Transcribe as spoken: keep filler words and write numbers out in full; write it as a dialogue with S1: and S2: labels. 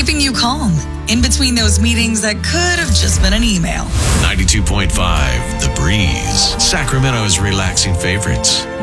S1: keeping you calm in between those meetings that could have just been an email.
S2: ninety-two point five The Breeze, Sacramento's relaxing favorites.